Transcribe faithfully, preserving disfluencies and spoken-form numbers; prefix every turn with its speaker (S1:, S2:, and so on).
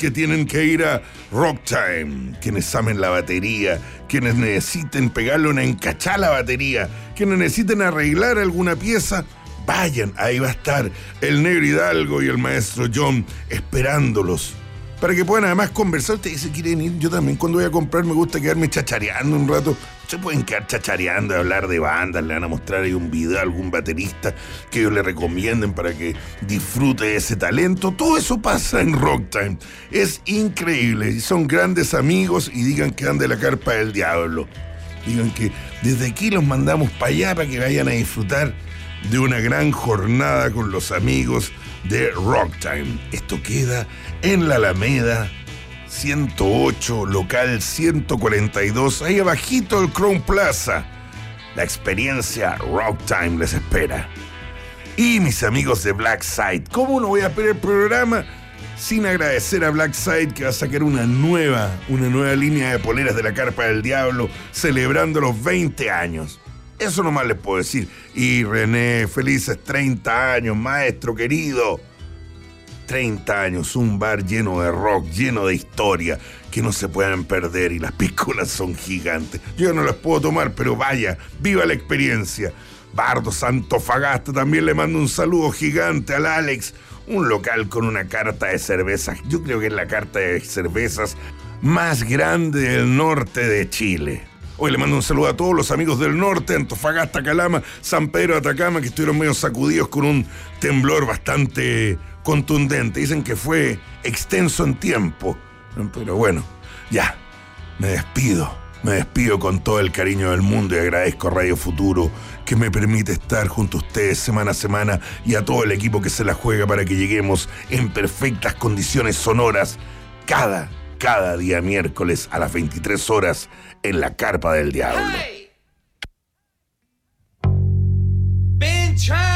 S1: que tienen que ir a Rock Time, quienes amen la batería, quienes necesiten pegarle una encachada a la batería, quienes necesiten arreglar alguna pieza, vayan, ahí va a estar el Negro Hidalgo y el maestro John esperándolos, para que puedan además conversar. Ustedes se quieren ir, yo también cuando voy a comprar me gusta quedarme chachareando un rato. Se pueden quedar chachareando, hablar de bandas, le van a mostrar ahí un video a algún baterista que ellos le recomienden para que disfrute de ese talento. Todo eso pasa en Rock Time. Es increíble, y son grandes amigos, y digan que dan de la carpa del diablo. Digan que desde aquí los mandamos para allá para que vayan a disfrutar de una gran jornada con los amigos de Rock Time. Esto queda en la Alameda ciento ocho, local ciento cuarenta y dos, ahí abajito del Crown Plaza. La experiencia Rock Time les espera. Y mis amigos de Black Side, ¿cómo no voy a perder el programa sin agradecer a Black Side, que va a sacar una nueva, una nueva línea de poleras de la Carpa del Diablo celebrando los veinte años? Eso nomás les puedo decir. Y René, felices treinta años, maestro querido. treinta años, un bar lleno de rock, lleno de historia, que no se puedan perder, y las piscolas son gigantes. Yo no las puedo tomar, pero vaya, viva la experiencia. Bardo Santofagasta también le mando un saludo gigante al Alex, un local con una carta de cervezas. Yo creo que es la carta de cervezas más grande del norte de Chile. Hoy le mando un saludo a todos los amigos del norte, Antofagasta, Calama, San Pedro de Atacama, que estuvieron medio sacudidos con un temblor bastante contundente. Dicen que fue extenso en tiempo, pero bueno, ya, me despido. Me despido con todo el cariño del mundo y agradezco a Radio Futuro que me permite estar junto a ustedes semana a semana, y a todo el equipo que se la juega para que lleguemos en perfectas condiciones sonoras cada, cada día miércoles a las veintitrés horas en la Carpa del Diablo. Hey. Been trying